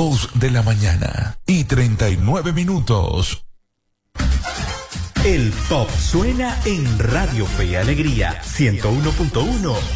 2:39. El pop suena en Radio Fe y Alegría 101.1